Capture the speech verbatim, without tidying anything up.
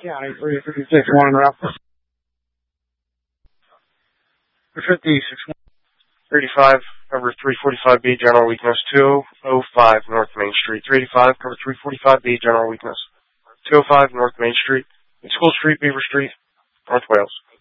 County, three fifty-six, one route. three fifty-six, thirty-five, cover three forty-five B, general weakness, two oh five North Main Street. three eighty-five, cover three forty-five B, general weakness, two oh five North Main Street, School Street, Beaver Street, North Wales.